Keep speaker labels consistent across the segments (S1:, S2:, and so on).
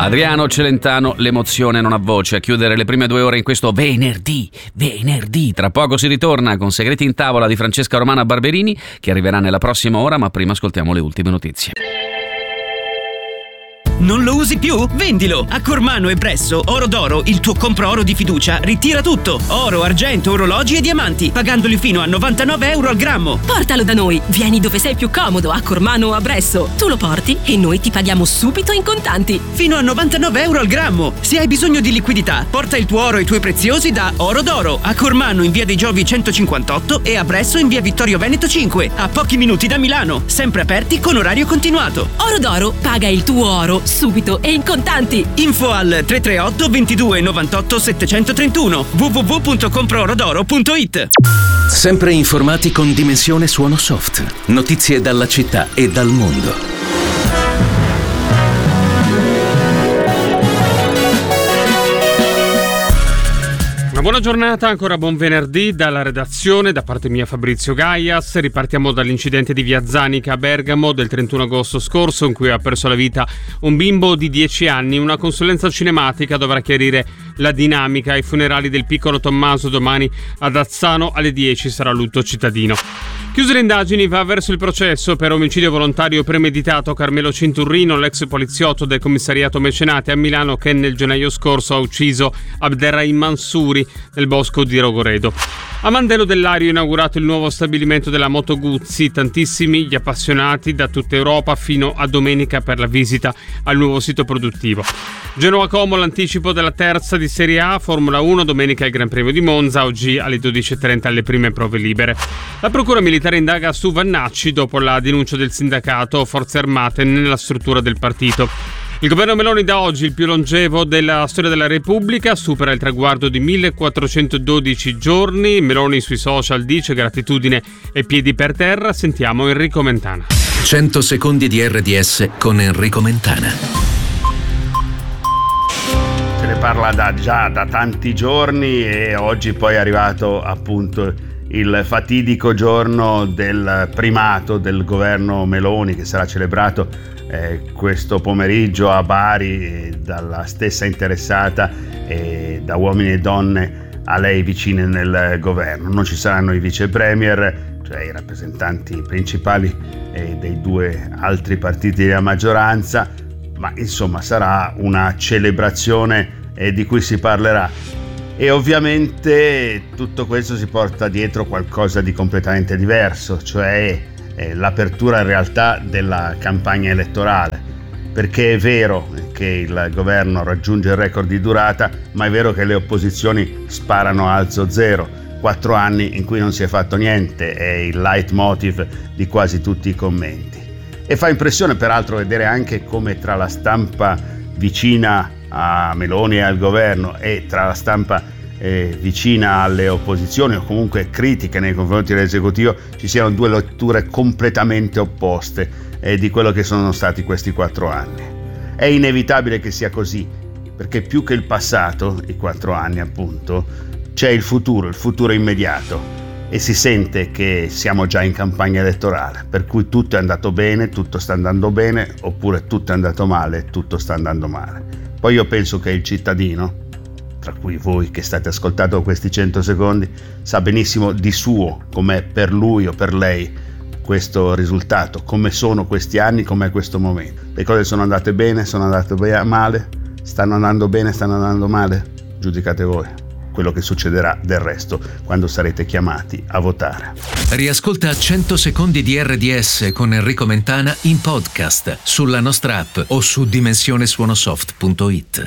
S1: Adriano Celentano, l'emozione non ha voce, a chiudere le prime 2 ore in questo venerdì. Tra poco si ritorna con Segreti in tavola di Francesca Romana Barberini, che arriverà nella prossima ora, ma prima ascoltiamo le ultime notizie.
S2: Non lo usi più? Vendilo! A Cormano e Bresso, Oro d'Oro, il tuo compro oro di fiducia, ritira tutto. Oro, argento, orologi e diamanti, pagandoli fino a 99 euro al grammo.
S3: Portalo da noi, vieni dove sei più comodo, a Cormano o a Bresso. Tu lo porti e noi ti paghiamo subito in contanti.
S2: Fino a 99 euro al grammo. Se hai bisogno di liquidità, porta il tuo oro e i tuoi preziosi da Oro d'Oro, a Cormano in via dei Giovi 158 e a Bresso in via Vittorio Veneto 5, a pochi minuti da Milano, sempre aperti con orario continuato.
S3: Oro d'Oro, paga il tuo oro subito e in contanti.
S2: Info al 338 22 98 731 www.comproorodoro.it.
S4: Sempre informati con Dimensione Suono Soft. Notizie dalla città e dal mondo.
S5: Una buona giornata, ancora buon venerdì dalla redazione, da parte mia Fabrizio Gaias. Ripartiamo dall'incidente di via Zanica a Bergamo del 31 agosto scorso, in cui ha perso la vita un bimbo di 10 anni. Una consulenza cinematica dovrà chiarire la dinamica ai funerali del piccolo Tommaso. Domani ad Azzano alle 10 sarà lutto cittadino. Chiuse le indagini, va verso il processo per omicidio volontario premeditato Carmelo Cinturrino, l'ex poliziotto del commissariato Mecenate a Milano, che nel gennaio scorso ha ucciso Abderrahim Mansouri nel bosco di Rogoredo. A Mandello del Lario è inaugurato il nuovo stabilimento della Moto Guzzi, tantissimi gli appassionati da tutta Europa fino a domenica per la visita al nuovo sito produttivo. Genoa Como, l'anticipo della terza di Serie A, Formula 1, domenica il Gran Premio di Monza, oggi alle 12.30 alle prime prove libere. La Procura Militare indaga su Vannacci dopo la denuncia del sindacato Forze Armate nella struttura del partito. Il governo Meloni da oggi, il più longevo della storia della Repubblica, supera il traguardo di 1412 giorni. Meloni sui social dice gratitudine e piedi per terra. Sentiamo Enrico Mentana.
S4: 100 secondi di RDS con Enrico Mentana.
S6: Se ne parla già da tanti giorni e oggi poi è arrivato appunto il fatidico giorno del primato del governo Meloni, che sarà celebrato questo pomeriggio a Bari dalla stessa interessata e da uomini e donne a lei vicine nel governo. Non ci saranno i vice premier, cioè i rappresentanti principali dei 2 altri partiti della maggioranza, ma insomma sarà una celebrazione di cui si parlerà. E ovviamente tutto questo si porta dietro qualcosa di completamente diverso, cioè l'apertura in realtà della campagna elettorale, perché è vero che il governo raggiunge il record di durata, ma è vero che le opposizioni sparano a alzo zero. 4 anni in cui non si è fatto niente è il leitmotiv di quasi tutti i commenti. E fa impressione peraltro vedere anche come tra la stampa vicina a Meloni e al governo e tra la stampa vicina alle opposizioni o comunque critiche nei confronti dell'esecutivo ci siano 2 letture completamente opposte di quello che sono stati questi 4 anni. È inevitabile che sia così, perché più che il passato, i 4 anni appunto, c'è il futuro immediato, e si sente che siamo già in campagna elettorale, per cui tutto è andato bene, tutto sta andando bene, oppure tutto è andato male, tutto sta andando male. Poi io penso che il cittadino, tra cui voi che state ascoltando questi 100 secondi, sa benissimo di suo com'è per lui o per lei questo risultato, come sono questi anni, com'è questo momento. Le cose sono andate bene, sono andate male, stanno andando bene, stanno andando male? Giudicate voi quello che succederà del resto quando sarete chiamati a votare.
S4: Riascolta 100 secondi di RDS con Enrico Mentana in podcast sulla nostra app o su dimensionesuonosoft.it.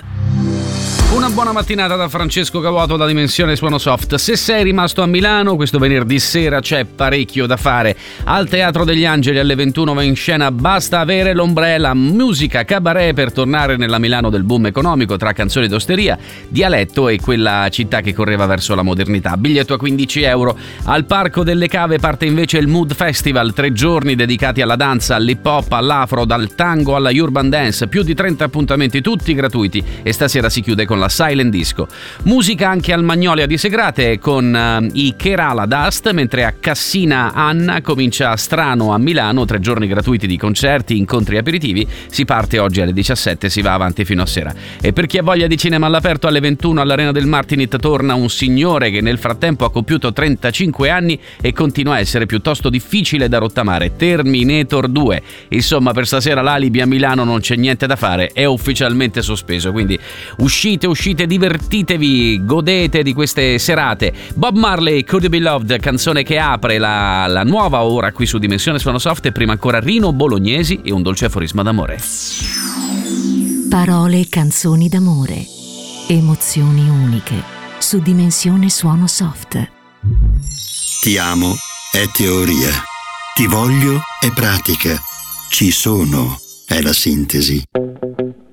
S1: Una buona mattinata da Francesco Cavuoto da Dimensione Suono Soft. Se sei rimasto a Milano, questo venerdì sera c'è parecchio da fare. Al Teatro degli Angeli alle 21 va in scena Basta avere l'ombrella, musica cabaret per tornare nella Milano del boom economico tra canzoni d'osteria, dialetto e quella città che correva verso la modernità. Biglietto a 15 euro. Al Parco delle Cave parte invece il Mood Festival, 3 giorni dedicati alla danza, all'hip hop, all'afro, dal tango alla urban dance, più di 30 appuntamenti tutti gratuiti, e stasera si chiude con la la silent disco. Musica anche al Magnolia di Segrate con i Kerala Dust, mentre a Cassina Anna comincia Strano a Milano, 3 giorni gratuiti di concerti, incontri e aperitivi. Si parte oggi alle 17, si va avanti fino a sera. E per chi ha voglia di cinema all'aperto, alle 21 all'Arena del Martinit torna un signore che nel frattempo ha compiuto 35 anni e continua a essere piuttosto difficile da rottamare: Terminator 2. Insomma, per stasera l'Alibi a Milano non c'è niente da fare, è ufficialmente sospeso, quindi uscite, divertitevi, godete di queste serate. Bob Marley, Could You Be Loved, canzone che apre la nuova ora qui su Dimensione Suono Soft, e prima ancora Rino Bolognesi e un dolce aforisma d'amore.
S7: Parole e canzoni d'amore, emozioni uniche su Dimensione Suono Soft.
S8: Ti amo è teoria, ti voglio è pratica, ci sono è la sintesi.